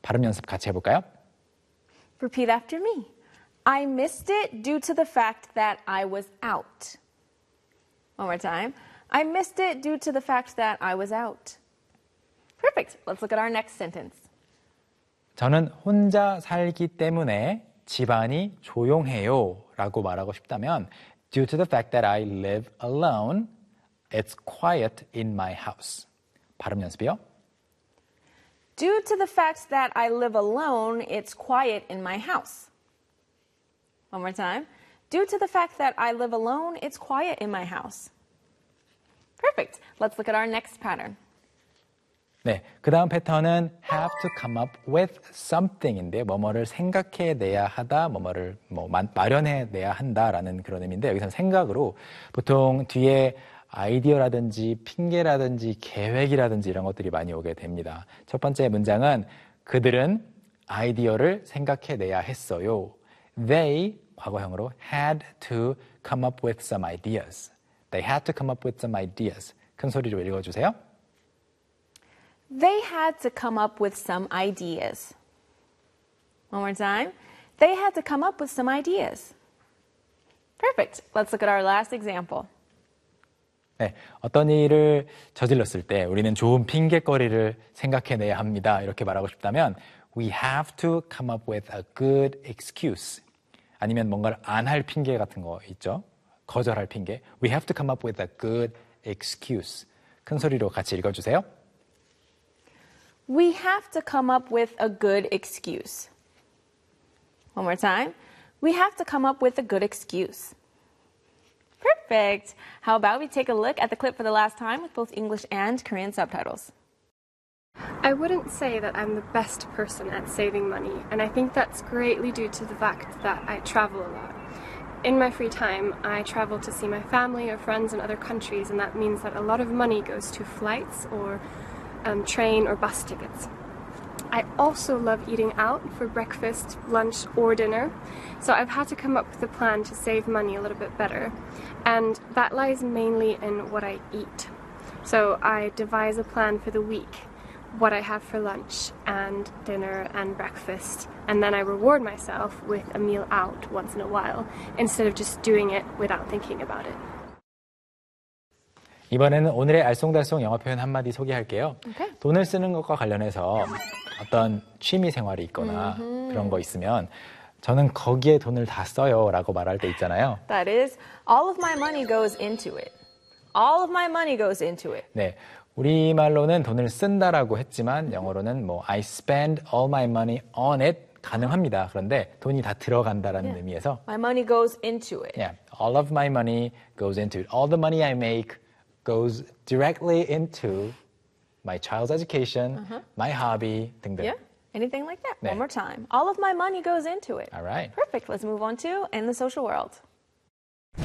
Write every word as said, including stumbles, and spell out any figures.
발음 연습 같이 해볼까요? Repeat after me. I missed it due to the fact that I was out. One more time. I missed it due to the fact that I was out. Perfect. Let's look at our next sentence. 저는 혼자 살기 때문에 집안이 조용해요 라고 말하고 싶다면 Due to the fact that I live alone, it's quiet in my house. 발음 연습이요. Due to the fact that I live alone, it's quiet in my house. One more time. Due to the fact that I live alone, it's quiet in my house. Perfect. Let's look at our next pattern. 네, 그 다음 패턴은 have to come up with something인데 뭐뭐를 생각해내야 하다, 뭐뭐를 뭐 마련해내야 한다라는 그런 의미인데 여기서는 생각으로 보통 뒤에 아이디어라든지 핑계라든지 계획이라든지 이런 것들이 많이 오게 됩니다. 첫 번째 문장은 그들은 아이디어를 생각해내야 했어요. They, 과거형으로 had to come up with some ideas. They had to come up with some ideas. 큰 소리로 읽어주세요. They had to come up with some ideas. One more time. They had to come up with some ideas. Perfect. Let's look at our last example. 네, 어떤 일을 저질렀을 때 우리는 좋은 핑계거리를 생각해내야 합니다. 이렇게 말하고 싶다면 We have to come up with a good excuse. 아니면 뭔가를 안 할 핑계 같은 거 있죠? 거절할 핑계. We have to come up with a good excuse. 큰 소리로 같이 읽어주세요. We have to come up with a good excuse. One more time. We have to come up with a good excuse. Perfect. How about we take a look at the clip for the last time with both English and Korean subtitles. I wouldn't say that I'm the best person at saving money, and I think that's greatly due to the fact that I travel a lot. In my free time, I travel to see my family or friends in other countries, and that means that a lot of money goes to flights or um, train or bus tickets. I also love eating out for breakfast, lunch, or dinner, so I've had to come up with a plan to save money a little bit better, and that lies mainly in what I eat. So I devise a plan for the week, what I have for lunch and dinner and breakfast, and then I reward myself with a meal out once in a while instead of just doing it without thinking about it. 이번에는 오늘의 알쏭달쏭 영어 표현 한마디 소개할게요. Okay. 돈을 쓰는 것과 관련해서 어떤 취미 생활이 있거나 mm-hmm. 그런 거 있으면 저는 거기에 돈을 다 써요 라고 말할 때 있잖아요. That is, all of my money goes into it. All of my money goes into it. 네, 우리말로는 돈을 쓴다라고 했지만 영어로는 뭐 I spend all my money on it 가능합니다. 그런데 돈이 다 들어간다라는 yeah. 의미에서 My money goes into it. Yeah, all of my money goes into it. All the money I make goes directly into my child's education, uh-huh. my hobby 등등. Yeah, anything like that. 네. One more time. All of my money goes into it. All right. Perfect. Let's move on to in the social world.